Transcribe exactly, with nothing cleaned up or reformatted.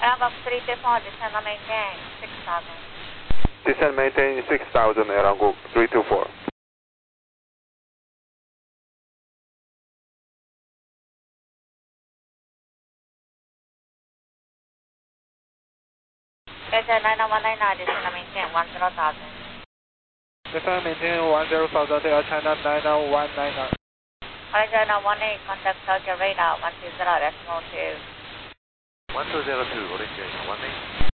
Airbus three two four, descend and maintain six thousand. Descend maintain six thousand, Aeronaut three two four. Descend nine one nine nine, descend and maintain one zero thousand. Descend and maintain one zero thousand, Air China nine one nine nine. Malaysia one eight, contact Tokyo radar one two zero decimal two. one two zero two, Orange one eight.